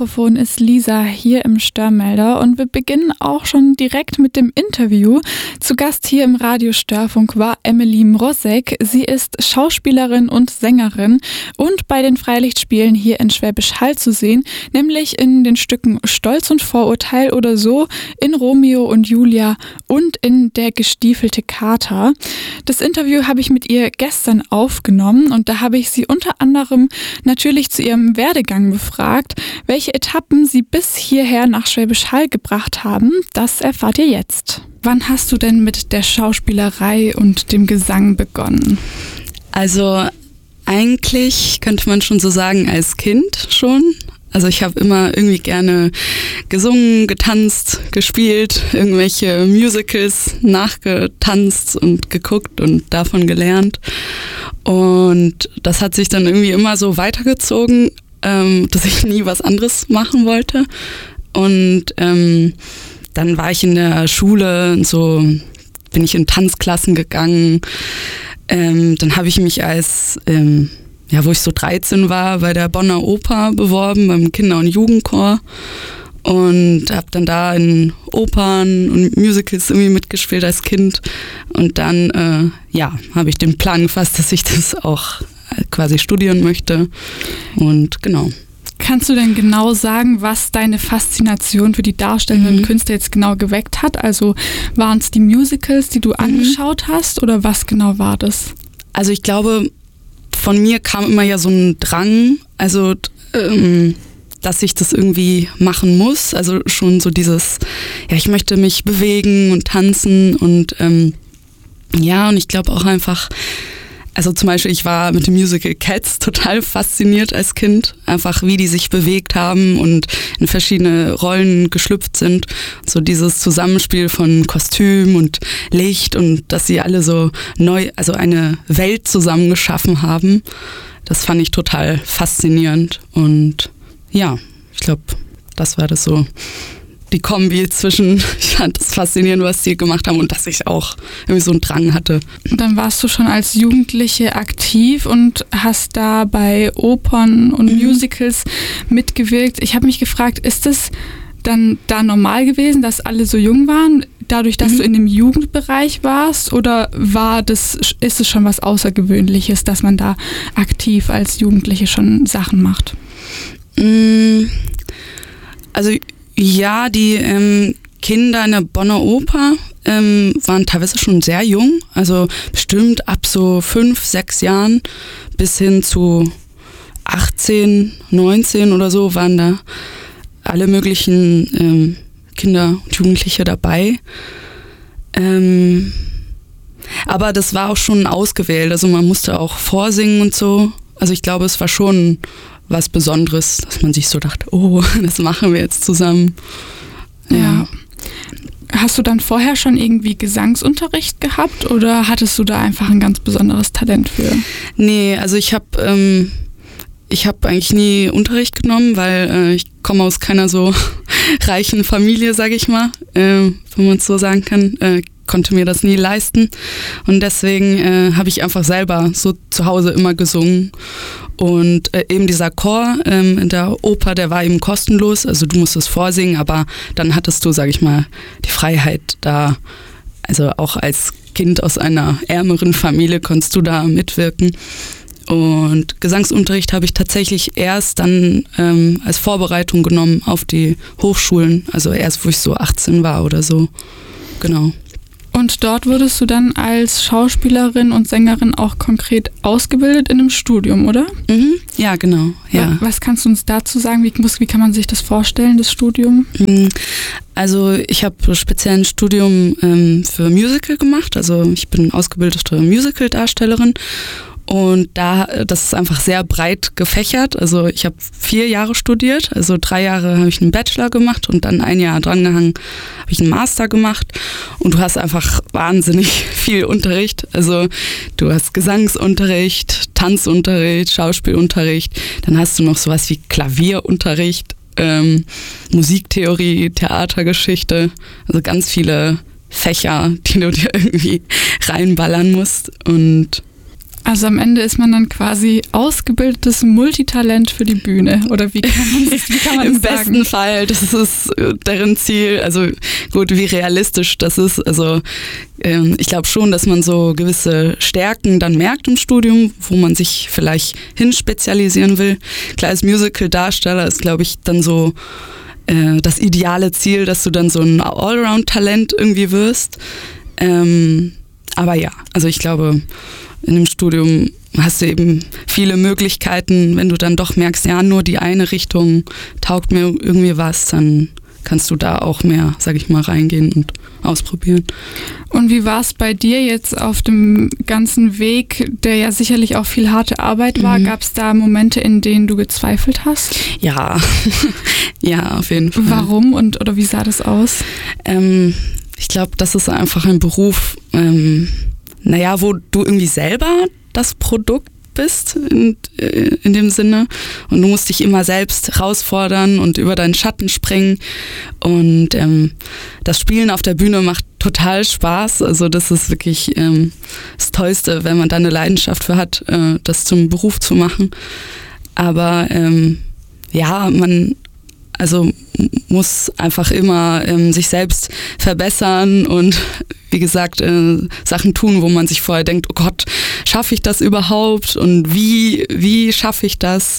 Mikrofon ist Lisa hier im Störmelder und wir beginnen auch schon direkt mit dem Interview. Zu Gast hier im Radio Störfunk war Emily Mrozek. Sie ist Schauspielerin und Sängerin und bei den Freilichtspielen hier in Schwäbisch Hall zu sehen, nämlich in den Stücken Stolz und Vorurteil oder so, in Romeo und Julia und in Der gestiefelte Kater. Das Interview habe ich mit ihr gestern aufgenommen und da habe ich sie unter anderem natürlich zu ihrem Werdegang befragt. Welche Etappen sie bis hierher nach Schwäbisch Hall gebracht haben, das erfahrt ihr jetzt. Wann hast du denn mit der Schauspielerei und dem Gesang begonnen? Also eigentlich könnte man schon so sagen, als Kind schon. Also ich habe immer irgendwie gerne gesungen, getanzt, gespielt, irgendwelche Musicals nachgetanzt und geguckt und davon gelernt. Und das hat sich dann irgendwie immer so weitergezogen, dass ich nie was anderes machen wollte. Und dann war ich in der Schule und so, bin ich in Tanzklassen gegangen. Dann habe ich mich als, wo ich so 13 war, bei der Bonner Oper beworben, beim Kinder- und Jugendchor. Und habe dann da in Opern und Musicals irgendwie mitgespielt als Kind. Und dann, habe ich den Plan gefasst, dass ich das auch quasi studieren möchte. Und genau. Kannst du denn genau sagen, was deine Faszination für die darstellenden Künstler jetzt genau geweckt hat? Also waren es die Musicals, die du angeschaut hast, oder was genau war das? Also ich glaube, von mir kam immer ja so ein Drang, also dass ich das irgendwie machen muss. Also schon so dieses, ich möchte mich bewegen und tanzen und und ich glaube auch einfach, also zum Beispiel, ich war mit dem Musical Cats total fasziniert als Kind. Einfach wie die sich bewegt haben und in verschiedene Rollen geschlüpft sind. So dieses Zusammenspiel von Kostüm und Licht und dass sie alle so neu, also eine Welt zusammen geschaffen haben. Das fand ich total faszinierend. Und ja, ich glaube, das war das so. Die Kombi zwischen, ich fand das faszinierend, was die gemacht haben und dass ich auch irgendwie so einen Drang hatte. Und dann warst du schon als Jugendliche aktiv und hast da bei Opern und Musicals mitgewirkt. Ich habe mich gefragt, ist es dann da normal gewesen, dass alle so jung waren, dadurch, dass du in dem Jugendbereich warst, oder ist es schon was Außergewöhnliches, dass man da aktiv als Jugendliche schon Sachen macht? Also ja, die Kinder in der Bonner Oper waren teilweise schon sehr jung, also bestimmt ab so 5, 6 Jahren bis hin zu 18, 19 oder so waren da alle möglichen Kinder und Jugendliche dabei. Aber das war auch schon ausgewählt, also man musste auch vorsingen und so. Also ich glaube, es war schon was Besonderes, dass man sich so dachte, oh, das machen wir jetzt zusammen. Ja. Hast du dann vorher schon irgendwie Gesangsunterricht gehabt oder hattest du da einfach ein ganz besonderes Talent für? Nee, also ich habe eigentlich nie Unterricht genommen, weil ich komme aus keiner so reichen Familie, sage ich mal, wenn man es so sagen kann. Konnte mir das nie leisten und deswegen habe ich einfach selber so zu Hause immer gesungen und eben dieser Chor in der Oper, der war eben kostenlos, also du musstest vorsingen, aber dann hattest du, sage ich mal, die Freiheit da, also auch als Kind aus einer ärmeren Familie konntest du da mitwirken. Und Gesangsunterricht habe ich tatsächlich erst dann als Vorbereitung genommen auf die Hochschulen, also erst wo ich so 18 war oder so, genau. Und dort wurdest du dann als Schauspielerin und Sängerin auch konkret ausgebildet in einem Studium, oder? Ja, genau. Ja. Was kannst du uns dazu sagen? Wie kann man sich das vorstellen, das Studium? Also ich habe speziell ein Studium für Musical gemacht. Also ich bin ausgebildete Musical-Darstellerin. Und das ist einfach sehr breit gefächert. Also ich habe 4 Jahre studiert, also 3 Jahre habe ich einen Bachelor gemacht und dann 1 Jahr drangehangen habe ich einen Master gemacht. Und du hast einfach wahnsinnig viel Unterricht. Also du hast Gesangsunterricht, Tanzunterricht, Schauspielunterricht. Dann hast du noch sowas wie Klavierunterricht, Musiktheorie, Theatergeschichte. Also ganz viele Fächer, die du dir irgendwie reinballern musst. Also am Ende ist man dann quasi ausgebildetes Multitalent für die Bühne, oder wie kann man das sagen? Im besten Fall, das ist deren Ziel. Also gut, wie realistisch das ist. Also ich glaube schon, dass man so gewisse Stärken dann merkt im Studium, wo man sich vielleicht hinspezialisieren will. Klar, als Musical-Darsteller ist, glaube ich, dann so das ideale Ziel, dass du dann so ein Allround-Talent irgendwie wirst. Aber ja, also ich glaube, in dem Studium hast du eben viele Möglichkeiten. Wenn du dann doch merkst, ja, nur die eine Richtung taugt mir irgendwie was, dann kannst du da auch mehr, sag ich mal, reingehen und ausprobieren. Und wie war es bei dir jetzt auf dem ganzen Weg, der ja sicherlich auch viel harte Arbeit war? Gab es da Momente, in denen du gezweifelt hast? Ja, ja, auf jeden Fall. Warum oder wie sah das aus? Ich glaube, das ist einfach ein Beruf, wo du irgendwie selber das Produkt bist in dem Sinne, und du musst dich immer selbst herausfordern und über deinen Schatten springen, und das Spielen auf der Bühne macht total Spaß. Also das ist wirklich das Tollste, wenn man da eine Leidenschaft für hat, das zum Beruf zu machen. Aber man muss einfach immer sich selbst verbessern und wie gesagt Sachen tun, wo man sich vorher denkt, oh Gott, schaffe ich das überhaupt und wie schaffe ich das?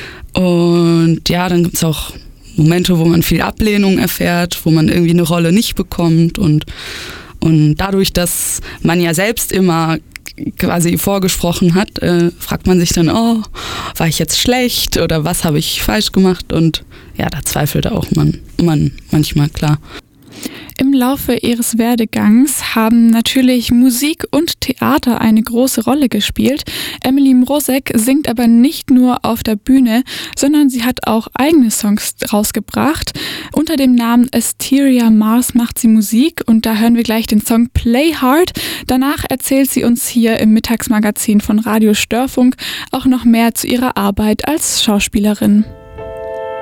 Und ja, dann gibt es auch Momente, wo man viel Ablehnung erfährt, wo man irgendwie eine Rolle nicht bekommt, und dadurch, dass man ja selbst immer quasi vorgesprochen hat, fragt man sich dann, oh, war ich jetzt schlecht oder was habe ich falsch gemacht? Und ja, da zweifelt auch man manchmal, klar. Im Laufe ihres Werdegangs haben natürlich Musik und Theater eine große Rolle gespielt. Emily Mrozek singt aber nicht nur auf der Bühne, sondern sie hat auch eigene Songs rausgebracht. Unter dem Namen Asteria Mars macht sie Musik, und da hören wir gleich den Song Play Hard. Danach erzählt sie uns hier im Mittagsmagazin von Radio Störfunk auch noch mehr zu ihrer Arbeit als Schauspielerin.